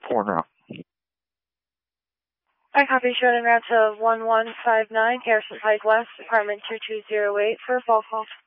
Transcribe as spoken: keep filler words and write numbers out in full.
four now. I copy, showed en route to one one five nine, Harrison Pike West, apartment two two zero eight for a fall call.